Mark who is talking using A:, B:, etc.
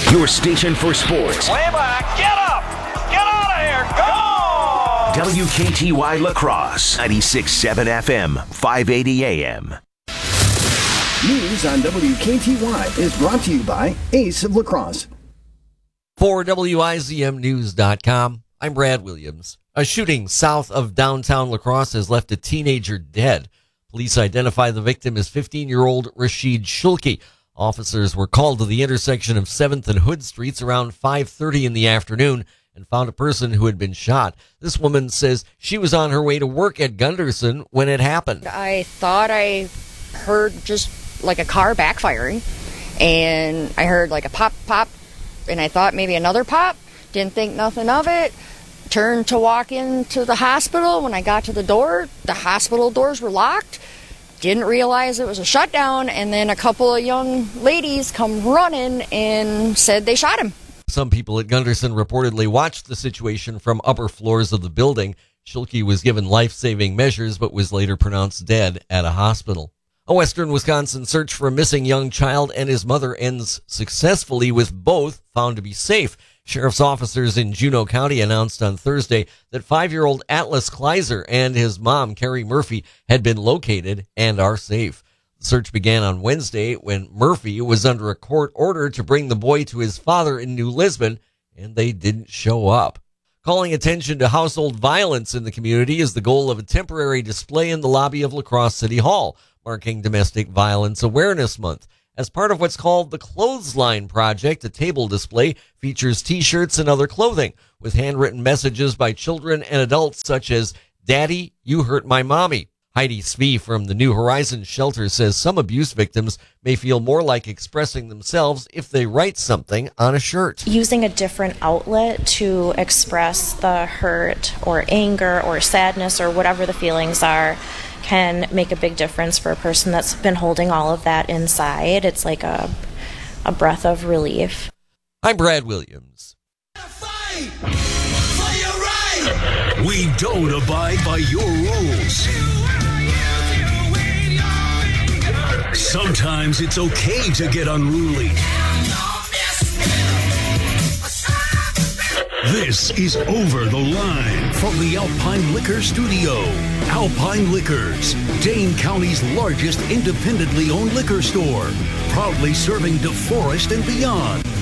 A: Your station for sports.
B: Way back. Get up. Get out of here. Go.
A: WKTY La Crosse, 96.7 FM, 580 AM.
C: News on WKTY is brought to you by Ace of La Crosse.
D: For WIZMnews.com, I'm Brad Williams. A shooting south of downtown La Crosse has left a teenager dead. Police identify the victim as 15-year-old Rashid Shulki. Officers were called to the intersection of 7th and Hood Streets around 5:30 in the afternoon and found a person who had been shot. This woman says she was on her way to work at Gunderson when it happened.
E: I thought I heard just like a car backfiring, and I heard like a pop, pop, and I thought maybe another pop. Didn't think nothing of it. Turned to walk into the hospital. When I got to the door, the hospital doors were locked. Didn't realize it was a shutdown, and then a couple of young ladies come running and said they shot him.
D: Some people at Gunderson reportedly watched the situation from upper floors of the building. Shulki was given life-saving measures but was later pronounced dead at a hospital. A western Wisconsin search for a missing young child and his mother ends successfully, with both found to be safe. Sheriff's officers in Juneau County announced on Thursday that 5-year-old Atlas Kleiser and his mom, Carrie Murphy, had been located and are safe. The search began on Wednesday when Murphy was under a court order to bring the boy to his father in New Lisbon, and they didn't show up. Calling attention to household violence in the community is the goal of a temporary display in the lobby of La Crosse City Hall, marking Domestic Violence Awareness Month. As part of what's called the Clothesline Project, a table display features T-shirts and other clothing with handwritten messages by children and adults such as, "Daddy, you hurt my mommy." Heidi Svee from the New Horizons shelter says some abuse victims may feel more like expressing themselves if they write something on a shirt.
F: Using a different outlet to express the hurt or anger or sadness or whatever the feelings are can make a big difference for a person that's been holding all of that inside. It's like a breath of relief.
D: I'm Brad Williams.
G: Fight for your right.
A: We don't abide by your rules. Sometimes it's okay to get unruly. This is Over the Line from the Alpine Liquor Studio. Alpine Liquors, Dane County's largest independently owned liquor store, proudly serving DeForest and beyond.